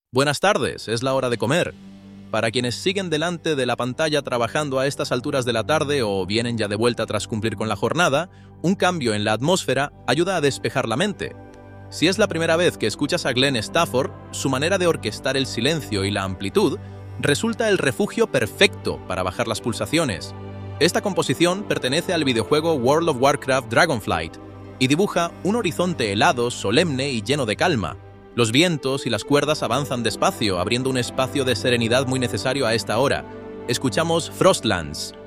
Buenas tardes, es la hora de comer. Para quienes siguen delante de la pantalla trabajando a estas alturas de la tarde o vienen ya de vuelta tras cumplir con la jornada, un cambio en la atmósfera ayuda a despejar la mente. Si es la primera vez que escuchas a Glenn Stafford, su manera de orquestar el silencio y la amplitud resulta el refugio perfecto para bajar las pulsaciones. Esta composición pertenece al videojuego World of Warcraft Dragonflight y dibuja un horizonte helado, solemne y lleno de calma. Los vientos y las cuerdas avanzan despacio, abriendo un espacio de serenidad muy necesario a esta hora. Escuchamos Frostlands,